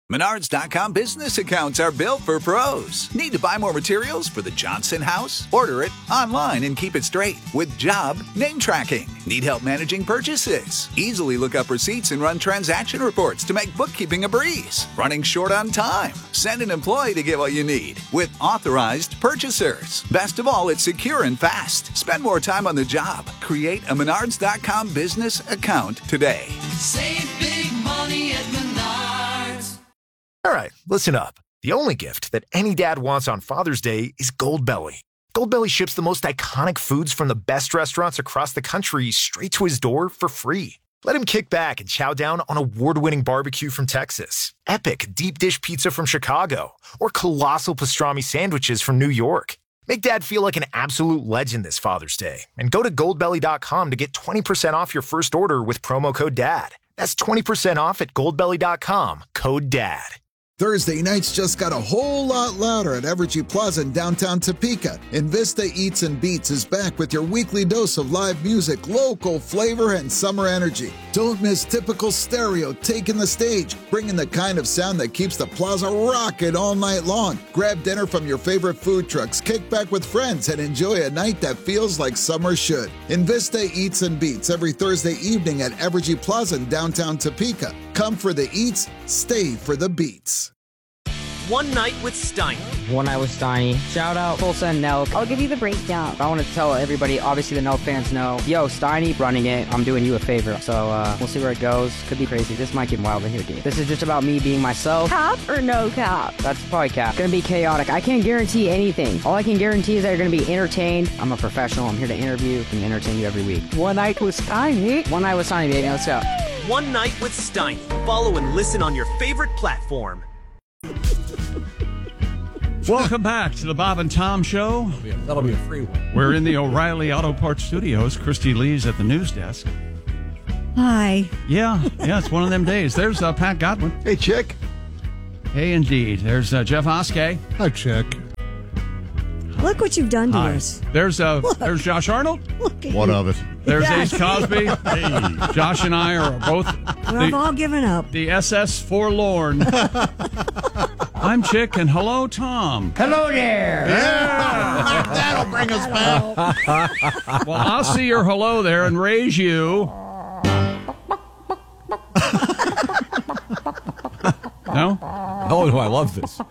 Menards.com business accounts are built for pros. Need to buy more materials for the Johnson house? Order it online and keep it straight with job name tracking. Need help managing purchases? Easily look up receipts and run transaction reports to make bookkeeping a breeze. Running short on time? Send an employee to get what you need with authorized purchasers. Best of all, it's secure and fast. Spend more time on the job. Create a Menards.com business account today. Save big money at Menards. All right, listen up. The only gift that any dad wants on Father's Day is Goldbelly. Goldbelly ships the most iconic foods from the best restaurants across the country straight to his door for free. Let him kick back and chow down on award-winning barbecue from Texas, epic deep dish pizza from Chicago, or colossal pastrami sandwiches from New York. Make Dad feel like an absolute legend this Father's Day and go to goldbelly.com to get 20% off your first order with promo code DAD. That's 20% off at goldbelly.com, code DAD. Thursday nights just got a whole lot louder at Evergy Plaza in downtown Topeka. Invista Eats and Beats is back with your weekly dose of live music, local flavor, and summer energy. Don't miss typical stereo taking the stage, bringing the kind of sound that keeps the plaza rocking all night long. Grab dinner from your favorite food trucks, kick back with friends, and enjoy a night that feels like summer should. Invista Eats and Beats every Thursday evening at Evergy Plaza in downtown Topeka. Come for the eats, stay for the beats. One Night with Steiny. One Night with Steiny. Shout out Tulsa and Nelk. I'll give you the breakdown. I want to tell everybody, obviously the Nelk fans know, yo, Steiny running it. I'm doing you a favor. So we'll see where it goes. Could be crazy. This might get wild in here, dude. This is just about me being myself. Cap or no cap? That's probably cap. Gonna be chaotic. I can't guarantee anything. All I can guarantee is that you're gonna be entertained. I'm a professional. I'm here to interview and entertain you every week. One Night with Steiny. One Night with Steiny, baby. Let's go. One Night with Steiny. Follow and listen on your favorite platform. Welcome back to the Bob and Tom Show. That'll be a free one. We're in the O'Reilly Auto Parts Studios. Christy Lee's at the news desk. Hi. Yeah, it's one of them days. There's Pat Godwin. Hey, Chick. Hey, indeed. There's Jeff Oskey. Hi, Chick. Look what you've done to Hi. us. There's Josh Arnold. Look at What you. of it? There's Yes. Ace Cosby. Hey, Josh and I are both I've all given up. the SS Forlorn. I'm Chick, and hello, Tom. Hello there. Yeah. That'll bring us back. Well, I'll see your hello there and raise you. No? Oh, I love this.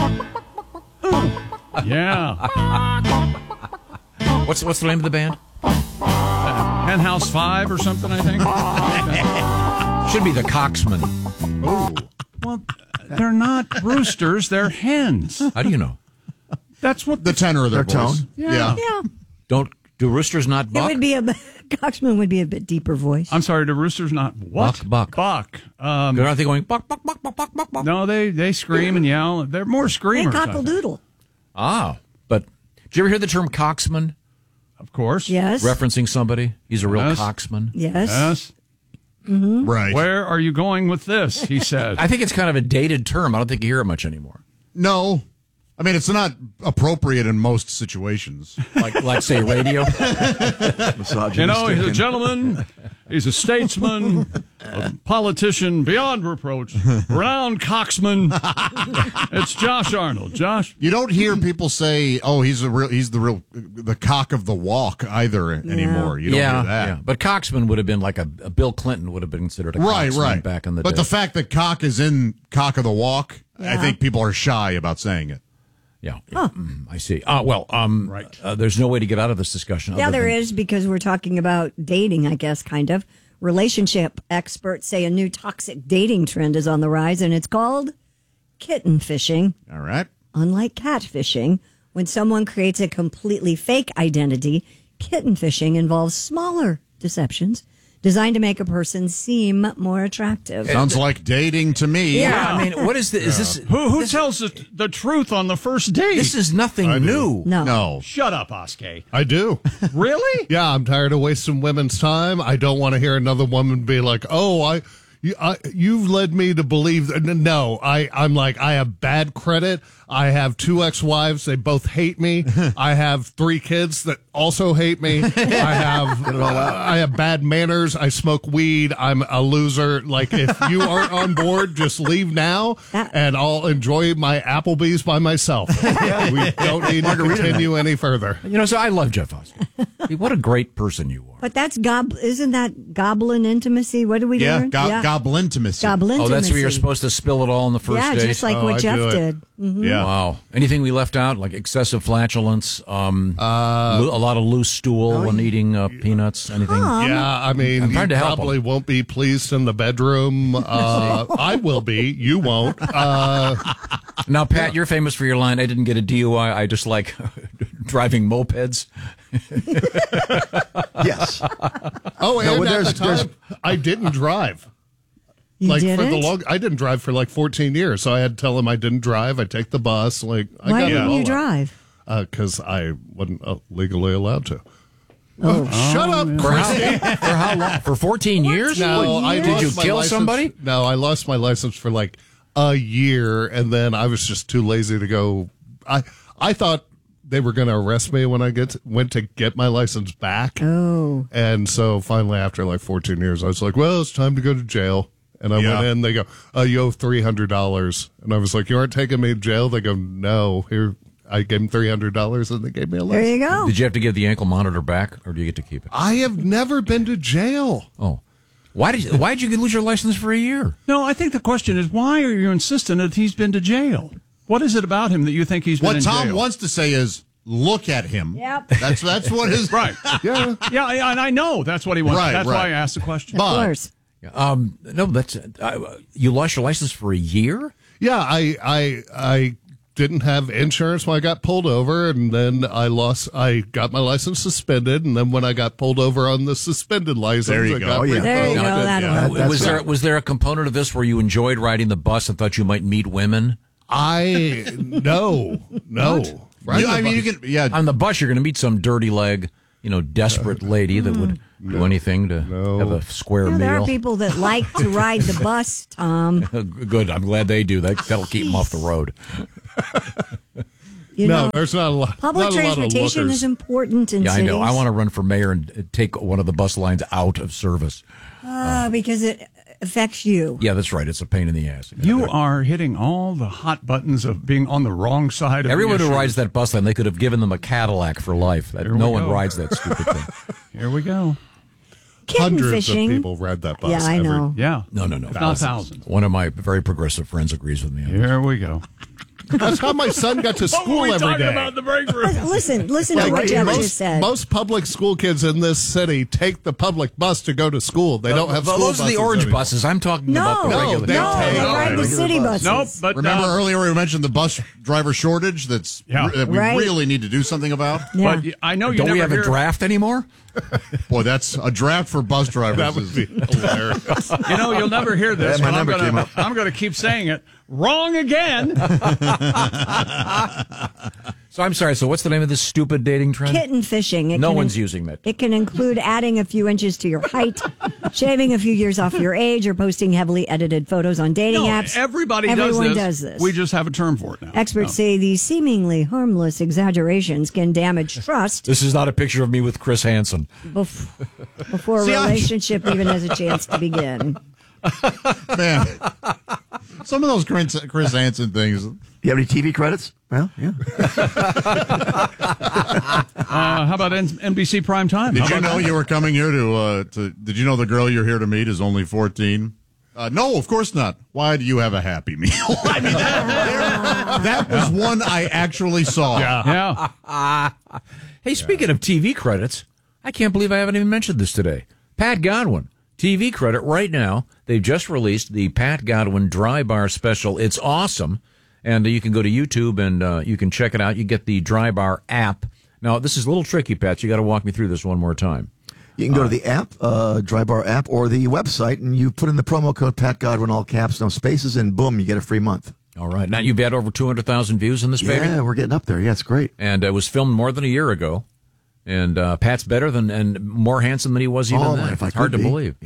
Yeah. What's the name of the band? Penthouse 5 or something, I think. Should be the Coxman. Well, they're not roosters, they're hens. How do you know? That's what The tenor of their tone? voice. Yeah. Yeah. Do roosters not It buck? would be Coxman would be a bit deeper voice. I'm sorry, do roosters not what? Buck. Aren't Aren't they going buck, buck, buck, buck, buck, buck, buck? No, they scream and yell. They're more And screamers. I think. cockle-doodle. Ah, but did you ever hear the term Coxman? Of course. Yes. Referencing somebody? He's a real Yes. Coxman. Yes. Yes. Right. Where are you going with this? He said. I think it's kind of a dated term. I don't think you hear it much anymore. No. I mean, it's not appropriate in most situations. Like say, radio. You know, he's a gentleman, he's a statesman, a politician beyond reproach, renowned coxman. It's Josh Arnold. Josh? You don't hear people say, "Oh, he's the cock of the walk" either anymore. You don't hear that. Yeah. But Coxman would have been like a Bill Clinton would have been considered a Coxman Right. back in the but day. the fact that cock is in cock of the walk, I Yeah. think people are shy about saying it. Yeah. Huh. I see. Right. There's no way to get out of this discussion. Yeah, other there than- is, because we're talking about dating, I guess, kind of. Relationship experts say a new toxic dating trend is on the rise, and it's called kitten fishing. All right. Unlike catfishing, when someone creates a completely fake identity, kitten fishing involves smaller deceptions designed to make a person seem more attractive. Sounds like dating to me. Yeah, I mean, what is this? Is this Who tells the truth on the first date? This is nothing I do. new. No. Shut up, Oskey. I do. Really? Yeah, I'm tired of wasting women's time. I don't want to hear another woman be like, "Oh, You've led me to believe that. No, I'm like, I have bad credit. I have 2 ex-wives. They both hate me. I have 3 kids that also hate me. I have bad manners. I smoke weed. I'm a loser. Like, if you aren't on board, just leave now, and I'll enjoy my Applebee's by myself. We don't need to continue any further. So I love Jeff Foxworth. What a great person you are. But that's isn't that goblin intimacy? What do we learn? Goblin intimacy. Oh, that's where you're supposed to spill it all on the first date? Yeah, just like what Jeff did. Mm-hmm. Yeah. Wow. Anything we left out, like excessive flatulence, a lot of loose stool when eating peanuts, anything? Yeah, I mean, I'm trying to help probably won't be pleased in the bedroom. I will be. You won't. Now, Pat, you're famous for your line, I didn't get a DUI, I just like driving mopeds. Yes. Oh, and at the time, I didn't drive. You didn't? I didn't drive for like 14 years, so I had to tell him I didn't drive. I'd take the bus. Why didn't you drive? Because I wasn't legally allowed to. Shut up, Christy. For how long? For 14 years? No, Did you kill somebody? No, I lost my license for like a year, and then I was just too lazy to go. I thought they were going to arrest me when I went to get my license back. Oh. And so finally, after like 14 years, I was like, well, it's time to go to jail. And I went in, they go, you owe $300. And I was like, you aren't taking me to jail? They go, no. Here, I gave them $300, and they gave me a license. There you go. Did you have to give the ankle monitor back, or do you get to keep it? I have never been to jail. Oh. Why did you lose your license for a year? No, I think the question is, why are you insistent that he's been to jail? What is it about him that you think he's been in jail? What Tom wants to say is, look at him. Yep. That's what his... Right. Yeah, and I know that's what he wants. Right, that's right. why I asked the question. Of course. No, that's you lost your license for a year? Yeah, I didn't have insurance when I got pulled over, and then I got my license suspended, and then when I got pulled over on the suspended license, there you go. There you go. Was there a component of this where you enjoyed riding the bus and thought you might meet women? No. Right? I mean, you can. On the bus, you're going to meet some dirty leg, desperate lady that would do anything to have a square meal. There are people that like to ride the bus, Tom. Good. I'm glad they do. That'll keep them off the road. There's not a lot. Public transportation is important in cities. I know. I want to run for mayor and take one of the bus lines out of service. Because it affects you. Yeah, that's right. It's a pain in the ass. You are hitting all the hot buttons of being on the wrong side of everyone the who rides that bus line, they could have given them a Cadillac for life. No one rides that stupid thing. Here we go. Kitten Hundreds fishing. of people ride that bus. Yeah, I know. Yeah. No. If not thousands. One of my very progressive friends agrees with me on Here we go. That's how my son got to school every day. About the break room? Listen to what Jeff just said. Most public school kids in this city take the public bus to go to school. They don't have school buses. Those are the orange anymore. buses. I'm talking about the regular. They ride the city buses. Nope. But remember earlier we mentioned the bus driver shortage that we really need to do something about? Yeah. But I know you don't never we have a draft anymore? Boy, that's a draft for bus drivers. That would be hilarious. You'll never hear this. Yeah, my number came up. I'm going to keep saying it. Wrong again. So I'm sorry. So what's the name of this stupid dating trend? Kitten fishing. No one's using that. It can include adding a few inches to your height, shaving a few years off your age, or posting heavily edited photos on dating apps. Everyone does this. We just have a term for it now. Experts say these seemingly harmless exaggerations can damage trust. This is not a picture of me with Chris Hansen. Before a relationship even has a chance to begin. Man, some of those Chris Hansen things. You have any TV credits? Well, yeah. How about NBC Prime Time? Did you know you were coming here to? Did you know the girl you're here to meet is only 14? No, of course not. Why do you have a Happy Meal? I mean, that was one I actually saw. Yeah. Hey, speaking of TV credits, I can't believe I haven't even mentioned this today. Pat Godwin, TV credit right now. They've just released the Pat Godwin Dry Bar Special. It's awesome. And you can go to YouTube and you can check it out. You get the Dry Bar app. Now, this is a little tricky, Pat. You got to walk me through this one more time. You can go to the app, Dry Bar app, or the website, and you put in the promo code Pat Godwin, all caps, no spaces, and boom, you get a free month. All right. Now, you've had over 200,000 views in this baby? Yeah, we're getting up there. Yeah, it's great. And it was filmed more than a year ago. And Pat's better and more handsome than he was even then. If I it's hard to be. believe. Yeah.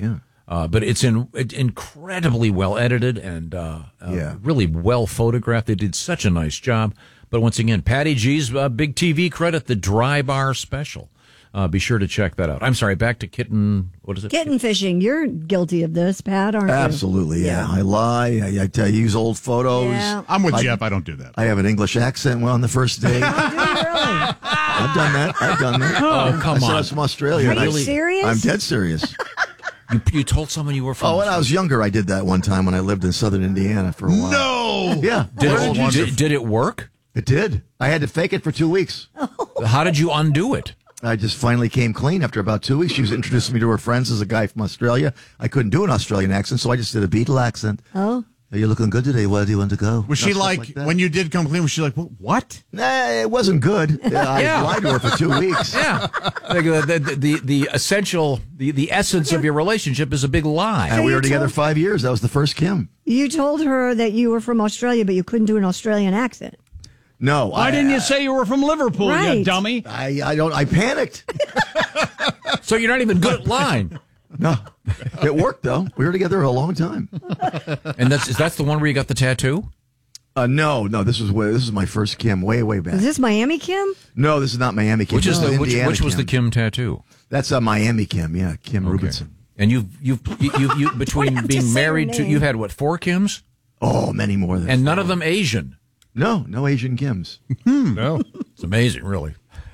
But it's incredibly well edited and really well photographed. They did such a nice job. But once again, Patty G's big TV credit, the Dry Bar Special. Be sure to check that out. I'm sorry, back to kitten. What is it? Kitten fishing. You're guilty of this, Pat, aren't you? Absolutely, yeah. I lie. I use old photos. Yeah. I'm with Jeff. I don't do that. I have an English accent on the first day. Oh, do you really? I've done that. Oh, come I said I on. was from Australia. Are you serious? I'm dead serious. You told someone you were from. Oh, when I was younger, I did that one time when I lived in southern Indiana for a while. No! Yeah. Did it work? It did. I had to fake it for 2 weeks. How did you undo it? I just finally came clean after about 2 weeks. She was introducing me to her friends as a guy from Australia. I couldn't do an Australian accent, so I just did a Beatle accent. Oh. Are you looking good today? Where do you want to go? Was she like when you did come clean, was she like, what? Nah, it wasn't good. I lied to her for 2 weeks. Yeah. The essential, the essence of your relationship is a big lie. And we were together 5 years. That was the first Kim. You told her that you were from Australia, but you couldn't do an Australian accent. No. Why didn't you say you were from Liverpool, you dummy? I panicked. So you're not even good at lying. No. It worked, though. We were together a long time. And that's the one where you got the tattoo? No. This is my first Kim, way back. Is this Miami Kim? No, this is not Miami Kim. Which Indiana was Kim. the Kim tattoo? That's a Miami Kim. Yeah, Kim Rubinson. And you've between being married to, you've had what, 4 Kims? Oh, many more than. And none of them Asian. No Asian Kims. No, it's amazing, really.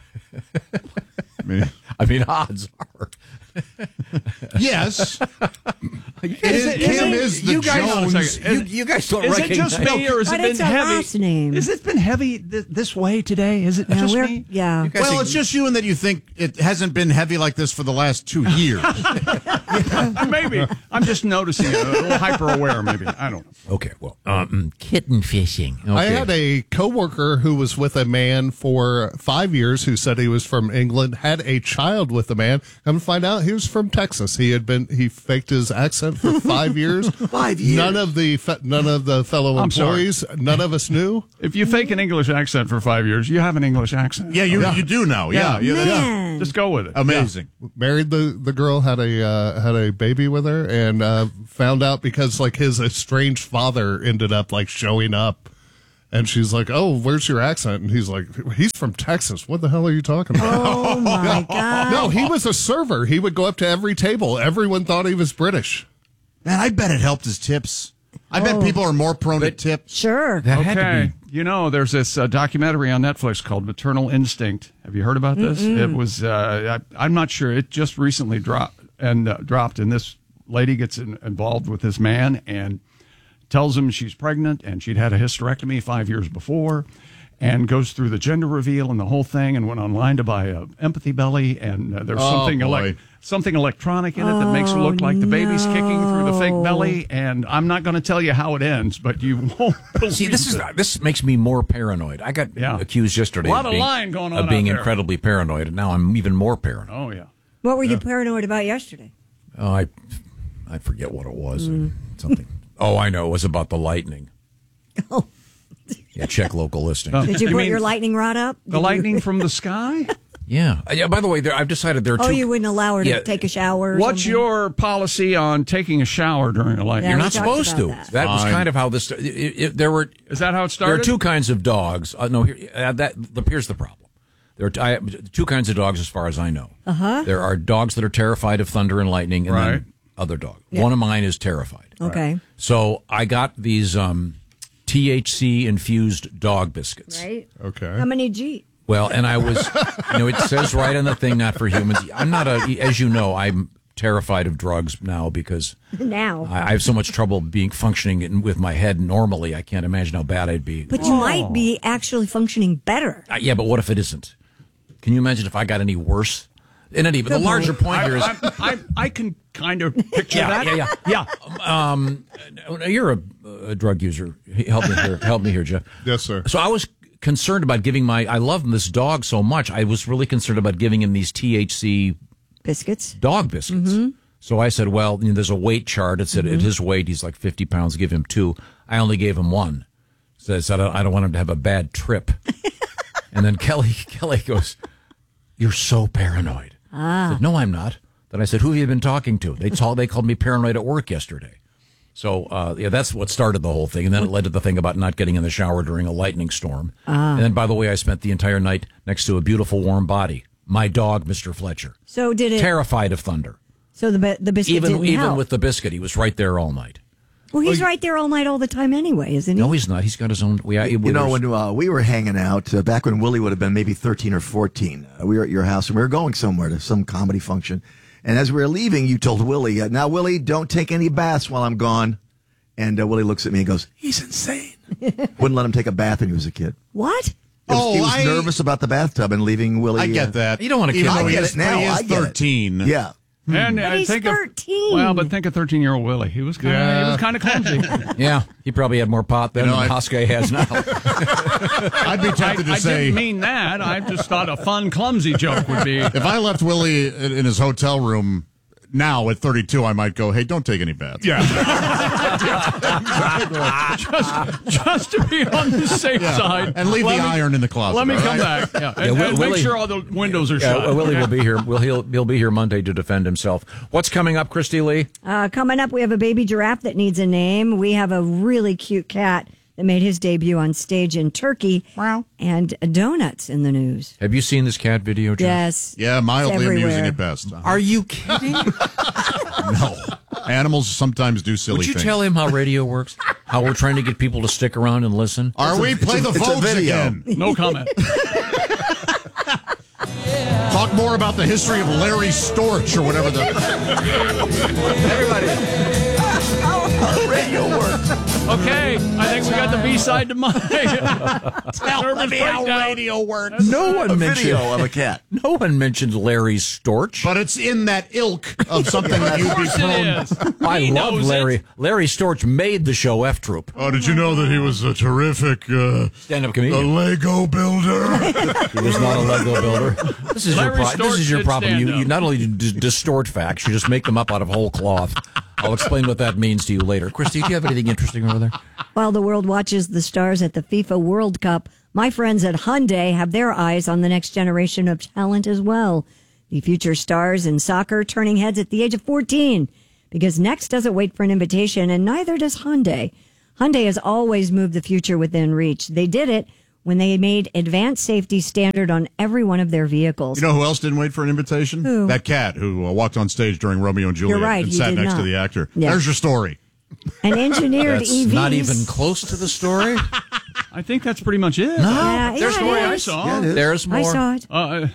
I mean, odds are. Yes. Kim is the Jones. You guys don't is recognize. Is it just me, or has it been heavy? Last name. Has it been heavy this way today? Is it just me? Yeah. Well, it's just you in that you think it hasn't been heavy like this for the last 2 years. Maybe. I'm just noticing it. A little hyper aware, maybe. I don't know. Okay, well, kitten fishing. Okay. I had a coworker who was with a man for 5 years who said he was from England, had a child with the man. Come to find out, he was from Texas. He faked his accent for 5 years. 5 years. None of the fellow employees, none of us knew. If you fake an English accent for 5 years, you have an English accent. Yeah, you do now. Yeah. Just go with it. Amazing. Yeah. Married the girl, had a baby with her, and found out because like his estranged father ended up like showing up. And she's like, "Oh, where's your accent?" And he's like, "He's from Texas. What the hell are you talking about?" Oh, my God. No, he was a server. He would go up to every table. Everyone thought he was British. Man, I bet it helped his tips. I bet people are more prone to tip. Sure. That had to be. You know, there's this documentary on Netflix called Maternal Instinct. Have you heard about this? It was, I'm not sure. It just recently dropped. And this lady gets involved with this man and tells him she's pregnant and she'd had a hysterectomy 5 years before, and goes through the gender reveal and the whole thing, and went online to buy a Empathy Belly, and there's something electronic in it that makes it look like the baby's kicking through the fake belly, and I'm not going to tell you how it ends, but you won't believe See, this makes me more paranoid. I got accused yesterday of lying going on of being out there. incredibly paranoid, and now I'm even more paranoid. Oh, yeah. What were you paranoid about yesterday? Oh, I forget what it was. Something. Oh, I know. It was about the lightning. Oh. Yeah, check local listings. Did you put your lightning rod up? The lightning from the sky? Yeah. By the way, I've decided there are two. Oh, you wouldn't allow her to take a shower? Or What's something? your policy on taking a shower during a lightning? You're not supposed to. That was kind of how this. There were. Is that how it started? There are two kinds of dogs. No, here's the problem. There are two kinds of dogs, as far as I know. There are dogs that are terrified of thunder and lightning, and then other dogs. Yeah. One of mine is terrified. Okay. Right. So I got these THC infused dog biscuits. Right. Okay. How many G? Well, and I was, it says right on the thing, not for humans. I'm not as you know, I'm terrified of drugs now because I have so much trouble functioning with my head normally. I can't imagine how bad I'd be. But you might be actually functioning better. Yeah, but what if it isn't? Can you imagine if I got any worse? But the larger point here is... I can kind of picture that. Yeah. You're a drug user. Help me here, Jeff. Yes, sir. So I was concerned about giving I love this dog so much. I was really concerned about giving him these THC dog biscuits. Mm-hmm. So I said, well, there's a weight chart. It said at his weight, he's like 50 pounds. Give him 2. I only gave him 1. So I said, I don't want him to have a bad trip. And then Kelly goes, "You're so paranoid." I said, "No, I'm not. Then I said, who have you been talking to? They called me paranoid at work yesterday. So, that's what started the whole thing. And then it led to the thing about not getting in the shower during a lightning storm. And then, by the way, I spent the entire night next to a beautiful warm body. My dog, Mr. Fletcher. So did it... Terrified of thunder. So the biscuit didn't Even help. with the biscuit, he was right there all night. Well, he's right there all night all the time anyway, isn't he? No, he's not. He's got his own... When we were hanging out, back when Willie would have been maybe 13 or 14, we were at your house, and we were going somewhere to some comedy function. And as we were leaving, you told Willie, now, Willie, don't take any baths while I'm gone. And Willie looks at me and goes, he's insane. Wouldn't let him take a bath when he was a kid. What? He was nervous about the bathtub and leaving Willie. I get that. You don't want to kill him. I get it now. He is 13. Yeah. And But he's think 13. But think of 13-year-old Willie. He was kind of clumsy. Yeah, he probably had more pot than Hoskai has now. I'd be tempted to I say... didn't mean that. I just thought a fun, clumsy joke would be... If I left Willie in his hotel room now at 32, I might go, hey, don't take any baths. Yeah. just to be on the safe side. And leave the iron in the closet. Let me all come right? back. Yeah. And make sure all the windows are shut. Willie will be here. He'll be here Monday to defend himself. What's coming up, Christy Lee? Coming up, we have a baby giraffe that needs a name. We have a really cute cat that made his debut on stage in Turkey. Wow. And donuts in the news. Have you seen this cat video, Jeff? Yes. Yeah, mildly everywhere. amusing at best. Are you kidding? No. Animals sometimes do silly Would you things. tell him how radio works? How we're trying to get people to stick around and listen? Are we? Play the phones again. No comment. Talk more about the history of Larry Storch or whatever the... Everybody. How radio works. Okay, I think we got the B-side to mine. Tell me how radio works. No one mentioned Video of a cat. No one mentioned Larry Storch. But it's in that ilk of something that you'd be prone... I love Larry. Larry Storch made the show F Troop. Oh, did you know that he was a terrific stand-up comedian? Lego builder? He was not a Lego builder. This is your problem. You not only distort facts, you just make them up out of whole cloth. I'll explain what that means to you later. Christy, do you have anything interesting over there? While the world watches the stars at the FIFA World Cup, my friends at Hyundai have their eyes on the next generation of talent as well. The future stars in soccer turning heads at the age of 14. Because Next doesn't wait for an invitation, and neither does Hyundai. Hyundai has always moved the future within reach. They did it when they made advanced safety standard on every one of their vehicles. You know who else didn't wait for an invitation? Who? That cat who walked on stage during Romeo and Juliet You're right, and he sat did next to not. the actor. Yeah. There's your story. And engineered That's EVs. not even close to the story. I think that's pretty much it. No, Yeah, there's yeah, more. it I is. saw. Yeah, it is. There's more. I saw it.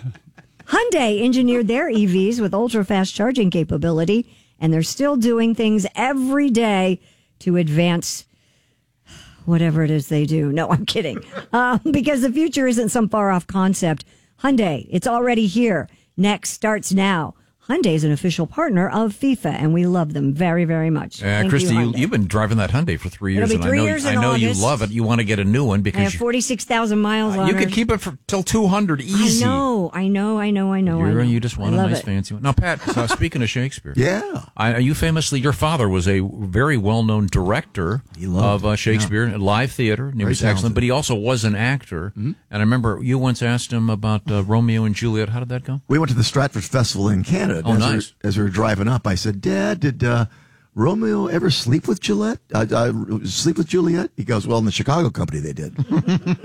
Hyundai engineered their EVs with ultra-fast charging capability, and they're still doing things every day to advance whatever it is they do. No, I'm kidding. Because the future isn't some far-off concept. Hyundai, it's already here. Next starts now. Hyundai is an official partner of FIFA, and we love them very, very much. Thank Christy, you, Hyundai. you've been driving that Hyundai for 3 years, It'll be and 3 years in I know you August. love it. You want to get a new one I because have 46,000 miles on you it. could keep it for till 200 easy. I know. You just want I a love nice it. fancy one. Now, Pat, speaking of Shakespeare, Yeah. you famously, your father was a very well-known director of Shakespeare and live theater, and he was excellent, talented. but he also was an actor. And I remember you once asked him about Romeo and Juliet. How did that go? We went to the Stratford Festival in Canada. Oh, nice. As we were driving up, I said, Dad, did Romeo ever sleep with Juliet? He goes, well, in the Chicago company they did. It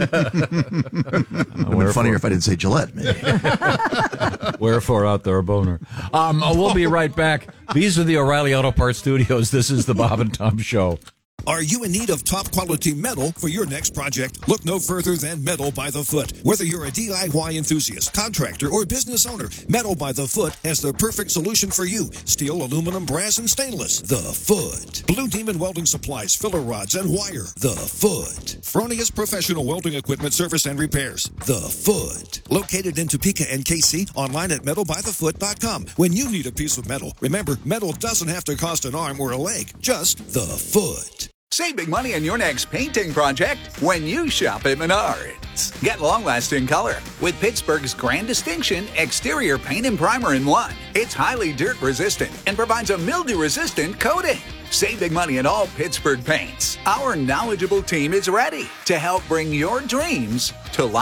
would have been funnier if I didn't say Gillette, maybe. Wherefore out there a boner. We'll be right back. These are the O'Reilly Auto Parts Studios. This is the Bob and Tom Show. Are you in need of top quality metal for your next project? Look no further than Metal by the Foot. Whether you're a DIY enthusiast, contractor, or business owner, Metal by the Foot has the perfect solution for you. Steel, aluminum, brass, and stainless. The Foot. Blue Demon Welding Supplies, filler rods, and wire. The Foot. Fronius Professional Welding Equipment Service and Repairs. The Foot. Located in Topeka and KC, online at metalbythefoot.com. When you need a piece of metal, remember, metal doesn't have to cost an arm or a leg. Just the Foot. Save big money on your next painting project when you shop at Menards. Get long-lasting color with Pittsburgh's Grand Distinction exterior paint and primer in one. It's highly dirt-resistant and provides a mildew-resistant coating. Save big money in all Pittsburgh paints. Our knowledgeable team is ready to help bring your dreams to life.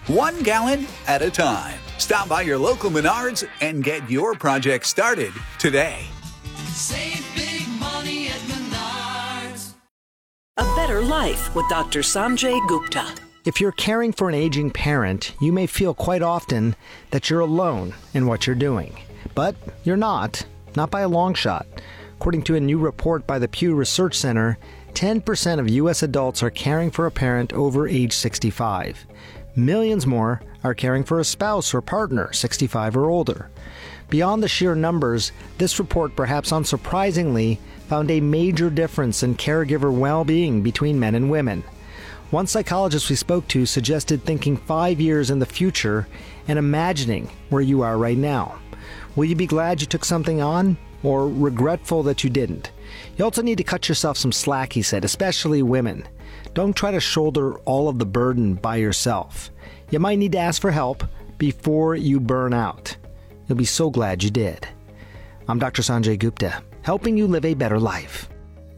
1 gallon at a time. Stop by your local Menards and get your project started today. Save big money at Menards. A Better Life with Dr. Sanjay Gupta. If you're caring for an aging parent, you may feel quite often that you're alone in what you're doing. But you're not by a long shot. According to a new report by the Pew Research Center, 10% of U.S. adults are caring for a parent over age 65. Millions more are caring for a spouse or partner 65 or older. Beyond the sheer numbers, this report, perhaps unsurprisingly, found a major difference in caregiver well-being between men and women. One psychologist we spoke to suggested thinking 5 years in the future and imagining where you are right now. Will you be glad you took something on, or regretful that you didn't? You also need to cut yourself some slack, he said, especially women. Don't try to shoulder all of the burden by yourself. You might need to ask for help before you burn out. You'll be so glad you did. I'm Dr. Sanjay Gupta, helping you live a better life.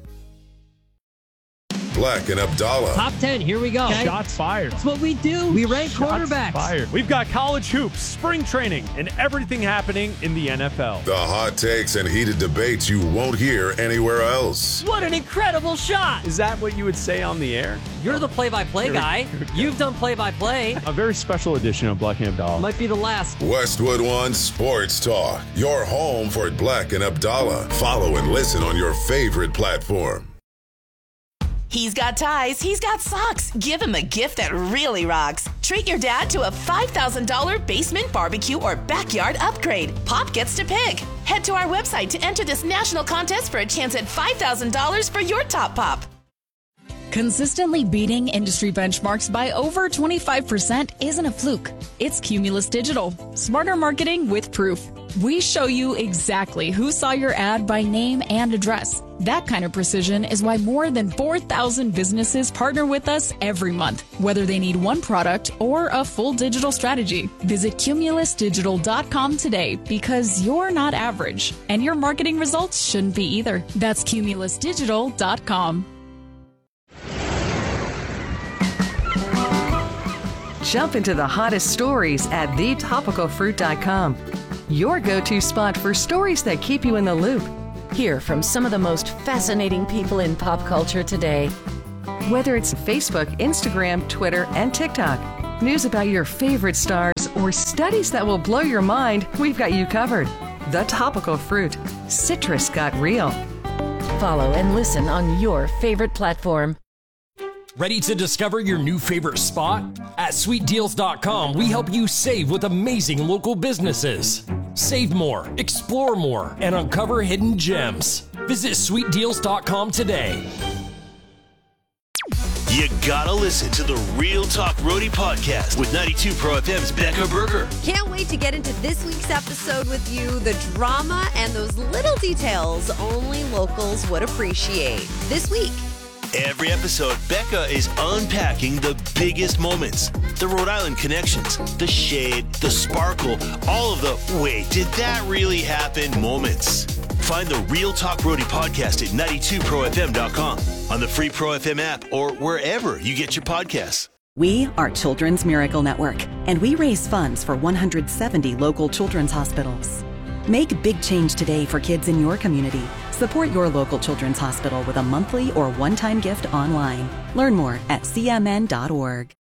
Black and Abdallah. Top 10, here we go. Okay. Shots fired. That's what we do. We rank quarterbacks. Fired. We've got college hoops, spring training, and everything happening in the NFL. The hot takes and heated debates you won't hear anywhere else. What an incredible shot. Is that what you would say on the air? You're the play-by-play guy. You've done play-by-play. A very special edition of Black and Abdallah. Might be the last. Westwood One Sports Talk. Your home for Black and Abdallah. Follow and listen on your favorite platform. He's got ties, he's got socks. Give him a gift that really rocks. Treat your dad to a $5,000 basement barbecue or backyard upgrade. Pop gets to pick. Head to our website to enter this national contest for a chance at $5,000 for your top pop. Consistently beating industry benchmarks by over 25% isn't a fluke. It's Cumulus Digital. Smarter marketing with proof. We show you exactly who saw your ad by name and address. That kind of precision is why more than 4,000 businesses partner with us every month, whether they need one product or a full digital strategy. Visit cumulusdigital.com today because you're not average, and your marketing results shouldn't be either. That's cumulusdigital.com. Jump into the hottest stories at thetopicalfruit.com. Your go-to spot for stories that keep you in the loop. Hear from some of the most fascinating people in pop culture today. Whether it's Facebook, Instagram, Twitter, and TikTok, news about your favorite stars, or studies that will blow your mind, we've got you covered. The Topical Fruit. Citrus got real. Follow and listen on your favorite platform. Ready to discover your new favorite spot? At sweetdeals.com, we help you save with amazing local businesses. Save more, explore more, and uncover hidden gems. Visit sweetdeals.com today. You gotta listen to the Real Talk Roadie podcast with 92 Pro FM's Becca Berger. Can't wait to get into this week's episode with you. The drama and those little details only locals would appreciate. This week, Every episode, Becca is unpacking the biggest moments, the Rhode Island connections, the shade, the sparkle, all of the wait, did that really happen moments. Find the Real Talk Roadie podcast at 92profm.com, on the free Pro FM app, or wherever you get your podcasts. We are Children's Miracle Network, and we raise funds for 170 local children's hospitals. Make big change today for kids in your community. Support your local children's hospital with a monthly or one-time gift online. Learn more at cmn.org.